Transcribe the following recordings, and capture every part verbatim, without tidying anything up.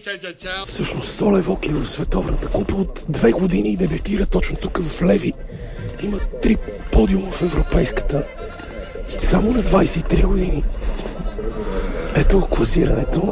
Всъщност Соле Вок е в Световната купа от две години и дебютира точно тук в Леви. Има три подиума в Европейската и само на двайсет и три години. Ето класирането.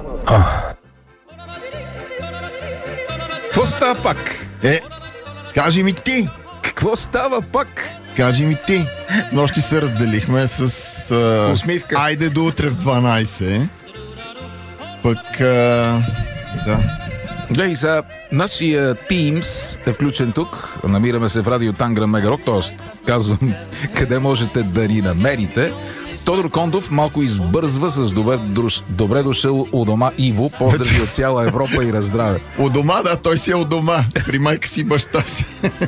Какво става пак? Е, кажи ми ти! Какво става пак? Кажи ми ти! Нощи се разделихме с... А... Усмивка. Айде до утре в дванайсет. Пък... А... Да. Гледай, за нашия Teams е включен тук. Намираме се в Радио Тангра Мегарок, т.е. казвам къде можете да ни намерите. Тодор Кондов малко избързва с добре, друж, добре дошъл у дома Иво. Поздрави от цяла Европа и раздраве. У дома, да, той си е у дома. При майка си и баща си.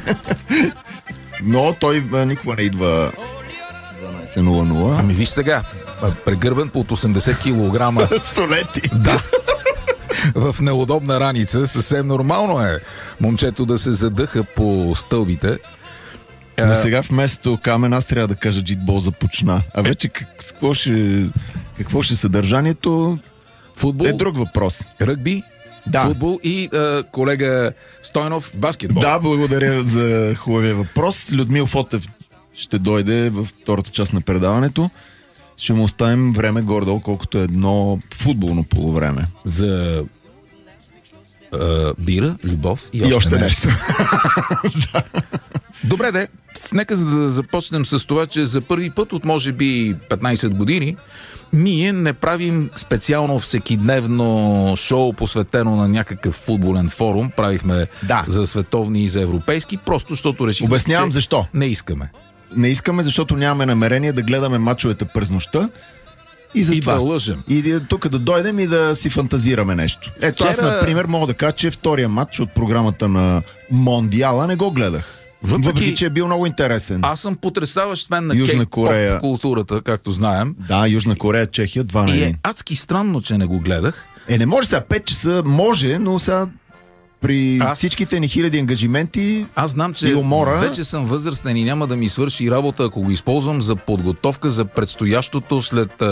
Но той а, никога не идва дванайсет нула нула. Ами виж сега, прегърбен под осемдесет килограма. Столети. Да. В неудобна раница. Съвсем нормално е момчето да се задъха по стълбите. Но сега вместо Камен аз трябва да кажа джитбол започна. А вече как, какво, ще, какво ще съдържанието Футбол, е друг въпрос. ръгби, Да. футбол и а, колега Стойнов баскетбол. Да, благодаря за хубавия въпрос. Людмил Фотев ще дойде във втората част на предаването. Ще му оставим време горе-долу, колкото е едно футболно полувреме. За а, бира, любов и, И още, още нещо. нещо. Добре, де, нека за да започнем с това, че за първи път от може би петнайсет години ние не правим специално всекидневно шоу, посветено на някакъв футболен форум. Правихме Да. за световни и за европейски, просто защото решихме, Обяснявам че защо. не искаме. Не искаме, защото нямаме намерение да гледаме мачовете през нощта. И, за И това. да лъжем. И да- тук да дойдем и да си фантазираме нещо. Ето аз, Вчера- например, мога да кажа, че втория матч от програмата на Мондиала не го гледах. Въпреки- Въпреки, че е бил много интересен. Аз съм потресаващ фен на Южна кей-поп Корея. културата, както знаем. Да, Южна Корея, Чехия, два на И е един. адски странно, че не го гледах. Е, не може сега, пет часа може, но сега при Аз- всичките ни хиляди ангажименти Аз знам, че и умора... вече съм възрастен и няма да ми свърши работа, ако го използвам за подготовка за предстоящото след